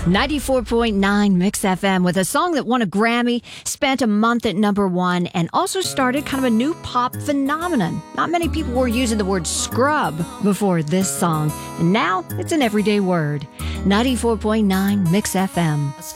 94.9 Mix FM with a song that won a Grammy, spent a month at #1, and also started kind of a new pop phenomenon. Not many people were using the word scrub before this song, and now it's an everyday word. 94.9 Mix FM.